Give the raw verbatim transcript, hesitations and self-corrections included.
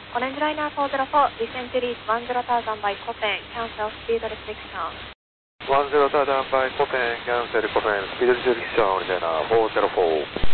Orange Liner four zero four, descend to reach one zero thousand by Copen, cancel speed restriction. one zero thousand by Copen, cancel Copen, speed restriction, Orange Liner four zero four.